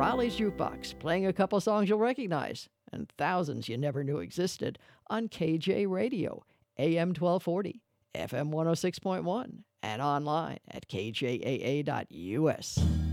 Raleigh's Jukebox, playing a couple songs you'll recognize and thousands you never knew existed on KJ Radio, AM 1240, FM 106.1, and online at kjaa.us.